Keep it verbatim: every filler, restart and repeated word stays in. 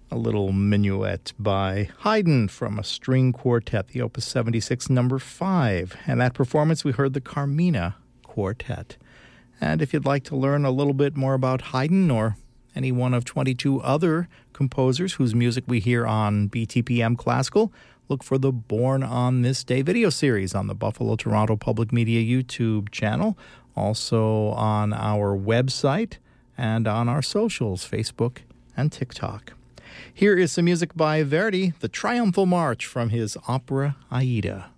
a little minuet by Haydn from a string quartet, the Opus seventy-six, number five. And that performance, we heard the Carmina Quartet. And if you'd like to learn a little bit more about Haydn or any one of twenty-two other composers whose music we hear on B T P M Classical, look for the Born on This Day video series on the Buffalo Toronto Public Media YouTube channel, also on our website and on our socials, Facebook and TikTok. Here is some music by Verdi, the Triumphal March from his opera Aida.